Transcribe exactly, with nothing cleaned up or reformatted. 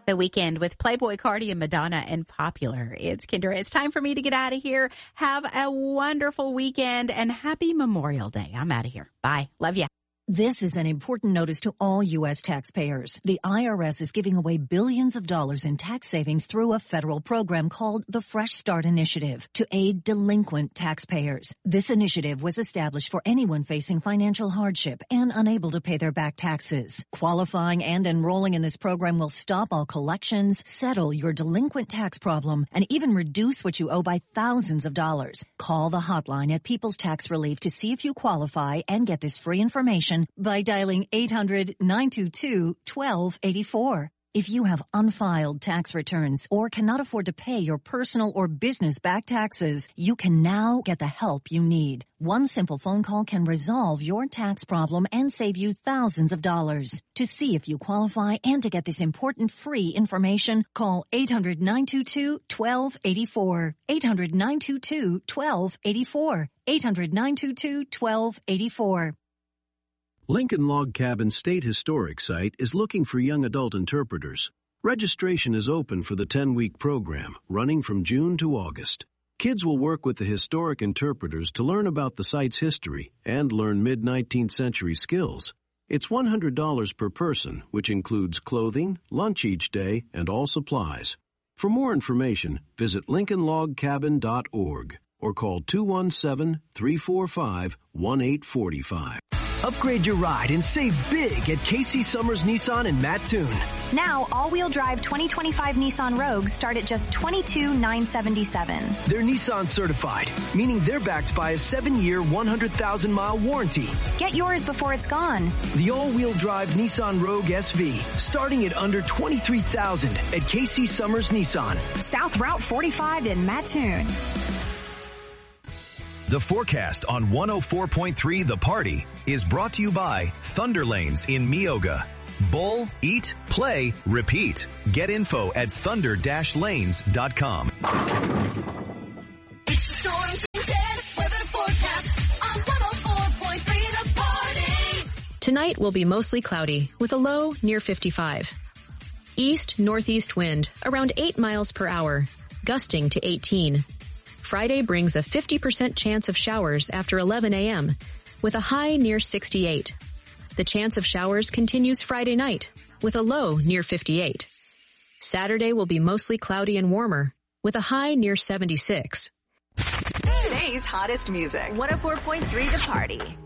The Weekend with Playboy Cardi and Madonna and Popular. It's Kendra. It's time for me to get out of here. Have a wonderful weekend and happy Memorial Day. I'm out of here. Bye. Love ya. This is an important notice to all U S taxpayers. The I R S is giving away billions of dollars in tax savings through a federal program called the Fresh Start Initiative to aid delinquent taxpayers. This initiative was established for anyone facing financial hardship and unable to pay their back taxes. Qualifying and enrolling in this program will stop all collections, settle your delinquent tax problem, and even reduce what you owe by thousands of dollars. Call the hotline at People's Tax Relief to see if you qualify and get this free information by dialing eight hundred, nine two two, one two eight four. If you have unfiled tax returns or cannot afford to pay your personal or business back taxes, you can now get the help you need. One simple phone call can resolve your tax problem and save you thousands of dollars. To see if you qualify and to get this important free information, call eight hundred, nine two two, one two eight four. eight hundred, nine two two, one two eight four. eight hundred, nine two two, one two eight four. Lincoln Log Cabin State Historic Site is looking for young adult interpreters. Registration is open for the ten-week program, running from June to August. Kids will work with the historic interpreters to learn about the site's history and learn mid-nineteenth century skills. It's one hundred dollars per person, which includes clothing, lunch each day, and all supplies. For more information, visit lincoln log cabin dot org or call two one seven, three four five, one eight four five. Upgrade your ride and save big at Casey Summers Nissan in Mattoon. Now, all-wheel drive twenty twenty-five Nissan Rogues start at just twenty-two thousand nine hundred seventy-seven dollars. They're Nissan certified, meaning they're backed by a seven-year, one hundred thousand mile warranty. Get yours before it's gone. The all-wheel drive Nissan Rogue S V, starting at under twenty-three thousand dollars at Casey Summers Nissan. South Route forty-five in Mattoon. The forecast on one oh four point three The Party is brought to you by Thunder Lanes in Meoga. Bowl, eat, play, repeat. Get info at thunder dash lanes dot com. It's the Stormington ten weather forecast on one oh four point three The Party. Tonight will be mostly cloudy with a low near fifty-five. East-northeast wind around eight miles per hour, gusting to eighteen. Friday brings a fifty percent chance of showers after eleven a.m. with a high near sixty-eight. The chance of showers continues Friday night with a low near fifty-eight. Saturday will be mostly cloudy and warmer with a high near seventy-six. Today's hottest music. one oh four point three The Party.